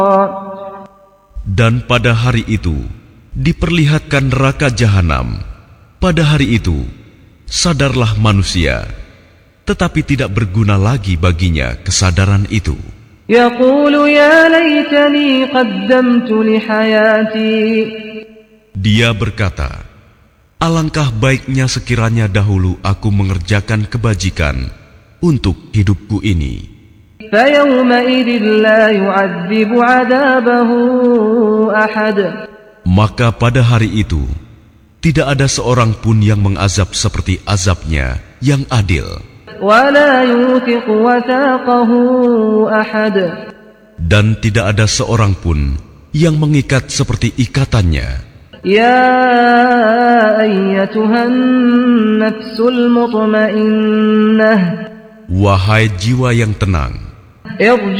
Dan pada hari itu diperlihatkan neraka jahanam. Pada hari itu sadarlah manusia, tetapi tidak berguna lagi baginya kesadaran itu. Yaqulu ya laitani qaddamtu li hayati. Dia berkata, alangkah baiknya sekiranya dahulu aku mengerjakan kebajikan untuk hidupku ini. Maka pada hari itu tidak ada seorang pun yang mengazab seperti azabnya yang adil. Dan tidak ada seorang pun yang mengikat seperti ikatannya. Ya ayyatuhan nafsul mutmainnah, wahai jiwa yang tenang,